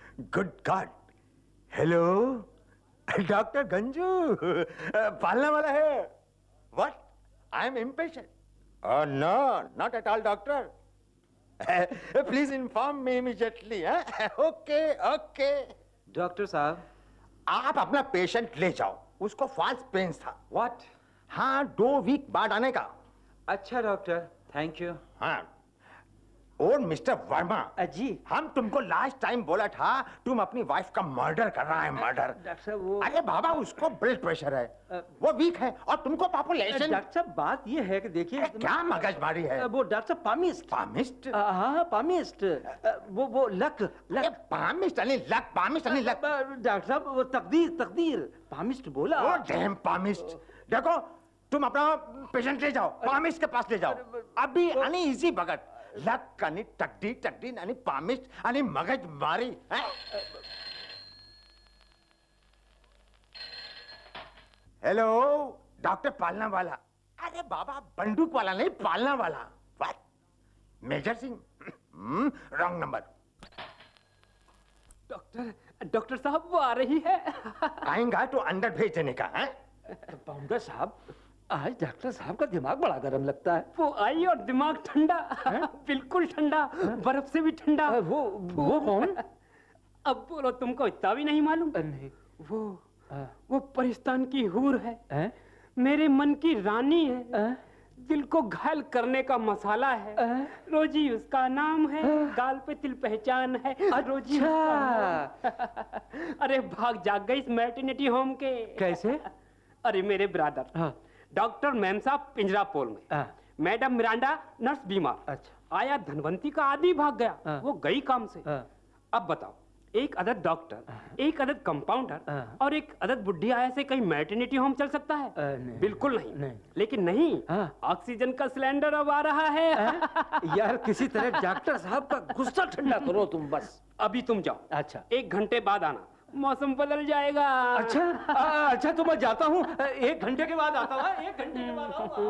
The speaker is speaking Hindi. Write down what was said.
Good God. Hello doctor Ganju, पालने वाला है? What? I am impatient. Oh no, not at all, doctor. Please inform me immediately. Okay, okay. Doctor साहब, आप अपना पेशेंट ले जाओ, उसको फॉल्स पेन्स था। व्हाट? हाँ, 2 वीक बाद आने का। अच्छा डॉक्टर, थैंक यू। हाँ। और मिस्टर वर्मा जी, हम तुमको लास्ट टाइम बोला था तुम अपनी वाइफ का मर्डर कर रहा है, मर्डर। डॉक्टर साहब वो अरे बाबा, उसको ब्लड प्रेशर है, वो वीक है, और तुमको पॉपुलेशन। डॉक्टर साहब बात ये है कि देखिए क्या मगजमारी है? वो डॉक्टर साहब पामिस्ट। पामिस्ट? हाँ पामिस्ट, वो लक पामिस्ट यानी लक, पामिस्ट यानी लक। डॉक्टर साहब वो तकदीर तकदीर पामिस्ट बोला। Oh damn palmist. देखो तुम अपना पेशेंट ले जाओ, पामिस्ट के पास ले जाओ अभी। अनईजी भगत, लक यानी तकदीर, तकदीर यानी पामिस्ट यानी मगजमारी। हेलो डॉक्टर पालना वाला। अरे बाबा, बंदूक वाला नहीं, पालना वाला। What? Major Singh? Wrong number. Doctor साहब वो आ रही है। आएगा तो अंदर भेज देने का है। पाउंडर साहब, आज डॉक्टर साहब का दिमाग बड़ा गर्म लगता है। वो आई और दिमाग ठंडा, बिल्कुल ठंडा, बर्फ से भी ठंडा। वो कौन? अब बोलो, तुमको इतना भी नहीं मालूम? नहीं। वो परिस्तान की हूर है, मेरे मन की रानी है, दिल को घायल करने का मसाला है। रोजी उसका नाम है, गाल पे तिल पहचान है। रोजी अरे भाग जाग गई इस मैटरनिटी होम के। कैसे? अरे मेरे ब्रदर डॉक्टर मैम साहब पिंजरापोल में, मैडम मिरांडा नर्स बीमार। अच्छा। आया धनवंती का आदि भाग गया, वो गई काम से। अब बताओ, एक अदद डॉक्टर, एक अदद कंपाउंडर और एक अदद बुढ़ी आया से कहीं मैटरनिटी होम चल सकता है? बिल्कुल नहीं। लेकिन नहीं, ऑक्सीजन का सिलेंडर अब आ रहा है। यार किसी तरह डॉक्टर साहब का गुस्सा ठंडा करो तुम बस। अभी तुम जाओ। अच्छा। 1 घंटे बाद आना, मौसम बदल जाएगा। अच्छा तो मैं जाता हूँ, 1 घंटे के बाद आता हूँ। 1 घंटे के बाद आऊंगा।